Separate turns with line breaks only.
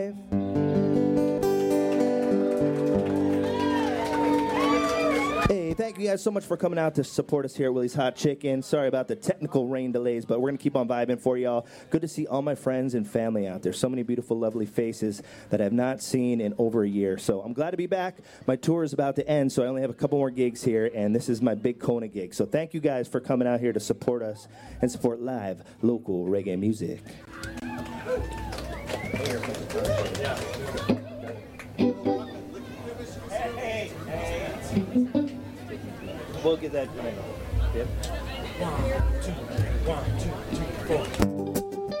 Hey, thank you guys so much for coming out to support us here at Willie's Hot Chicken. Sorry about the technical rain delays, but we're going to keep on vibing for y'all. Good to see all my friends and family out there. So many beautiful, lovely faces that I've not seen in over a year. So I'm glad to be back. My tour is about to end, so I only have a couple more gigs here, and this is my big Kona gig. So thank you guys for coming out here to support us and support live, local reggae music. We'll get that. Yep.
1, 2, 3, 1, 2, 3, 4.